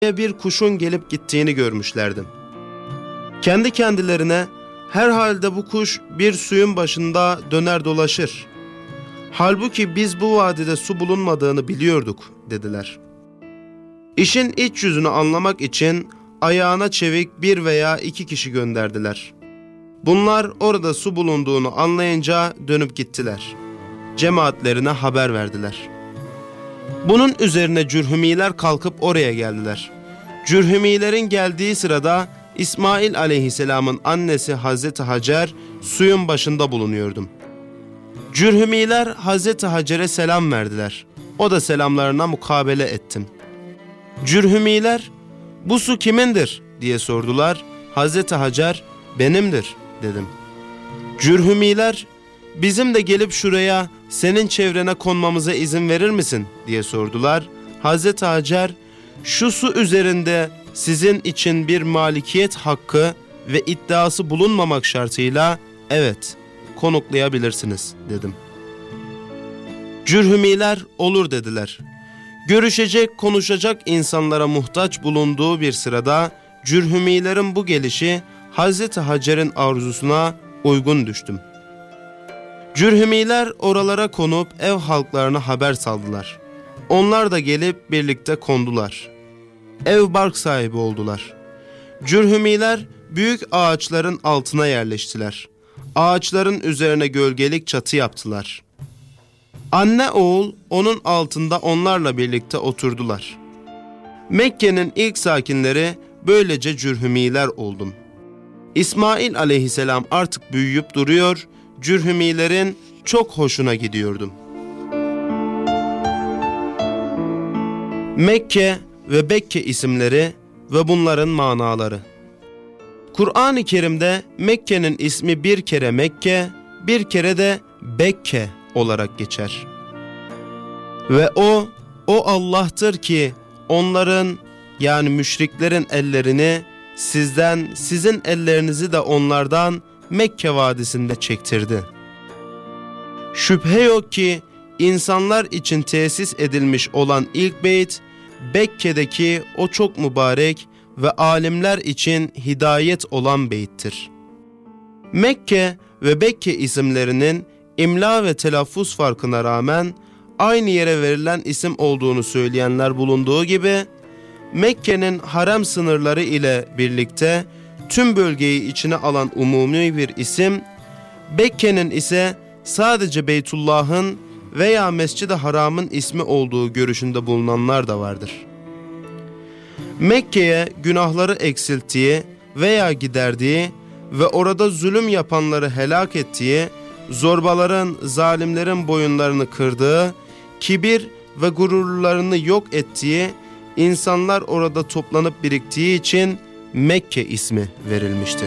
bir kuşun gelip gittiğini görmüşlerdi. Kendi kendilerine, herhalde bu kuş bir suyun başında döner dolaşır. Halbuki biz bu vadide su bulunmadığını biliyorduk dediler. İşin iç yüzünü anlamak için ayağına çevik 1 veya 2 kişi gönderdiler. Bunlar orada su bulunduğunu anlayınca dönüp gittiler. Cemaatlerine haber verdiler. Bunun üzerine Cürhümiler kalkıp oraya geldiler. Cürhümilerin geldiği sırada İsmail aleyhisselamın annesi Hazreti Hacer suyun başında bulunuyordu. Cürhümiler Hazreti Hacer'e selam verdiler. O da selamlarına mukabele ettim. Cürhümiler, "Bu su kimindir?" diye sordular. Hazreti Hacer, "Benimdir," dedim. Cürhümiler, "Bizim de gelip şuraya, senin çevrene konmamıza izin verir misin?" diye sordular. Hazreti Hacer, "Şu su üzerinde sizin için bir malikiyet hakkı ve iddiası bulunmamak şartıyla evet, konuklayabilirsiniz," dedim. Cürhümiler olur dediler. Görüşecek, konuşacak insanlara muhtaç bulunduğu bir sırada Cürhümilerin bu gelişi Hazreti Hacer'in arzusuna uygun düştüm. Cürhümiler oralara konup ev halklarına haber saldılar. Onlar da gelip birlikte kondular. Ev bark sahibi oldular. Cürhümiler büyük ağaçların altına yerleştiler. Ağaçların üzerine gölgelik çatı yaptılar. Anne oğul onun altında onlarla birlikte oturdular. Mekke'nin ilk sakinleri böylece Cürhümiler oldum. İsmail aleyhisselam artık büyüyüp duruyor, Cürhümilerin çok hoşuna gidiyordum. Mekke ve Bekke isimleri ve bunların manaları. Kur'an-ı Kerim'de Mekke'nin ismi bir kere Mekke, bir kere de Bekke olarak geçer. Ve o Allah'tır ki onların, yani müşriklerin ellerini sizden, sizin ellerinizi de onlardan Mekke vadisinde çektirdi. Şüphe yok ki insanlar için tesis edilmiş olan ilk beyt, Bekke'deki o çok mübarek ve alimler için hidayet olan beyttir. Mekke ve Bekke isimlerinin imla ve telaffuz farkına rağmen aynı yere verilen isim olduğunu söyleyenler bulunduğu gibi, Mekke'nin harem sınırları ile birlikte tüm bölgeyi içine alan umumi bir isim, Bekke'nin ise sadece Beytullah'ın veya Mescid-i Haram'ın ismi olduğu görüşünde bulunanlar da vardır. Mekke'ye günahları eksilttiği veya giderdiği ve orada zulüm yapanları helak ettiği, zorbaların, zalimlerin boyunlarını kırdığı, kibir ve gururlarını yok ettiği, insanlar orada toplanıp biriktiği için Mekke ismi verilmişti.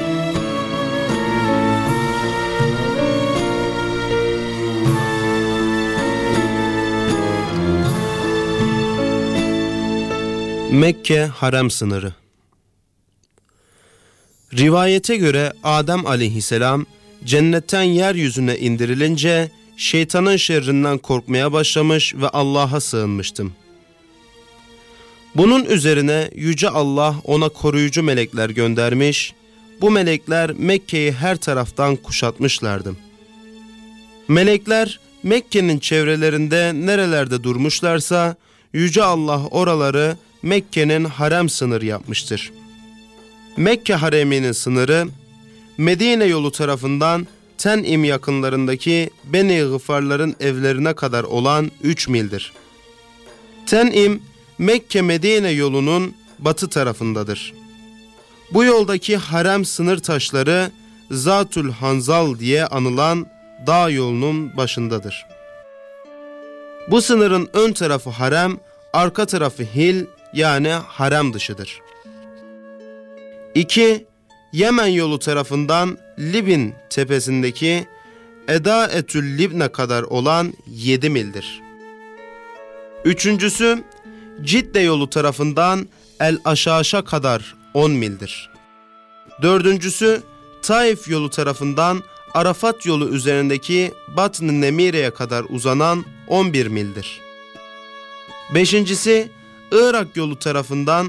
Mekke harem sınırı. Rivayete göre Adem aleyhisselam cennetten yeryüzüne indirilince şeytanın şerrinden korkmaya başlamış ve Allah'a sığınmıştım. Bunun üzerine Yüce Allah ona koruyucu melekler göndermiş, bu melekler Mekke'yi her taraftan kuşatmışlardı. Melekler Mekke'nin çevrelerinde nerelerde durmuşlarsa Yüce Allah oraları Mekke'nin harem sınırı yapmıştır. Mekke hareminin sınırı Medine yolu tarafından Ten'im yakınlarındaki Beni Gıfarların evlerine kadar olan 3 mildir. Ten'im Mekke-Medine yolunun batı tarafındadır. Bu yoldaki harem sınır taşları Zatül Hanzal diye anılan dağ yolunun başındadır. Bu sınırın ön tarafı harem, arka tarafı hil, yani harem dışıdır. 2. Yemen yolu tarafından Libin tepesindeki Edaetül Libne kadar olan 7 mildir. 3. Cidde yolu tarafından El-Aşaş'a kadar 10 mildir. 4. Taif yolu tarafından Arafat yolu üzerindeki Batn-ı Nemire'ye kadar uzanan 11 mildir. 5. Irak yolu tarafından